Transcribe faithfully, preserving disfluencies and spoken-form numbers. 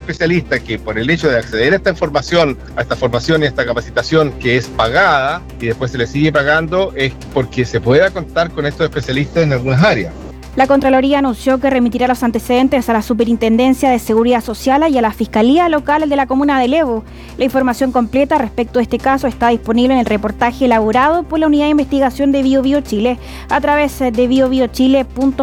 especialista que por el hecho de acceder a esta información, a esta formación y a esta capacitación que es pagada y después se le sigue pagando, es porque se pueda contar con estos especialistas en algunas áreas. La Contraloría anunció que remitirá los antecedentes a la Superintendencia de Seguridad Social y a la Fiscalía Local de la Comuna de Levo. La información completa respecto a este caso está disponible en el reportaje elaborado por la Unidad de Investigación de Bio Bio Chile a través de bio bio chile punto